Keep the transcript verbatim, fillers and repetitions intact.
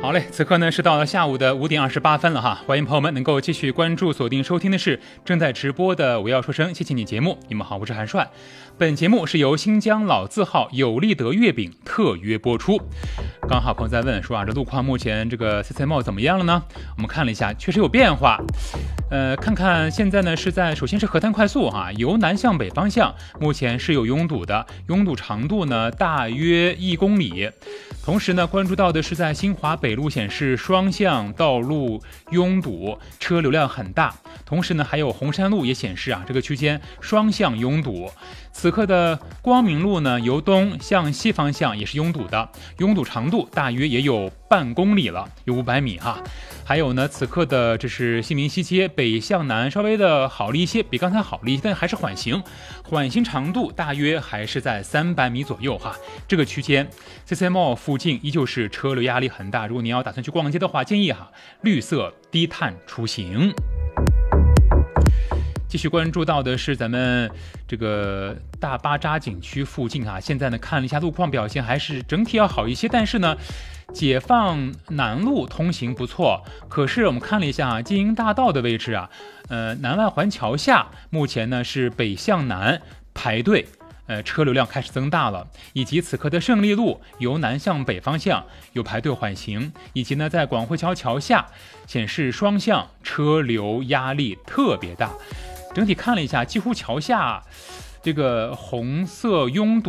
好嘞，此刻呢是到了下午的五点二十八分了哈，欢迎朋友们能够继续关注、锁定收听的是正在直播的我要说声谢谢你节目。你们好，我是韩帅。本节目是由新疆老字号有利德月饼特约播出。刚好朋友在问说啊，这路况目前这个 C C M O 怎么样了呢？我们看了一下，确实有变化。呃，看看现在呢是在，首先是河滩快速哈，由南向北方向，目前是有拥堵的，拥堵长度呢大约一公里。同时呢，关注到的是在新华北路显示双向道路拥堵，车流量很大。同时呢，还有红山路也显示啊，这个区间双向拥堵。此刻的光明路呢，由东向西方向也是拥堵的，拥堵长度大约也有半公里了，有五百米哈。还有呢，此刻的这是西明西街北向南稍微的好了一些，比刚才好了一些，但还是缓行，缓行长度大约还是在三百米左右哈。这个区间 C C M O 附近依旧是车流压力很大，如果你要打算去逛街的话，建议哈绿色低碳出行。继续关注到的是咱们这个大巴扎景区附近啊，现在呢看了一下路况表现还是整体要好一些，但是呢解放南路通行不错，可是我们看了一下啊，金鹰大道的位置啊，呃南外环桥下目前呢是北向南排队，呃车流量开始增大了，以及此刻的胜利路由南向北方向有排队缓行，以及呢在广汇桥桥下显示双向车流压力特别大。整体看了一下，几乎桥下这个红色拥堵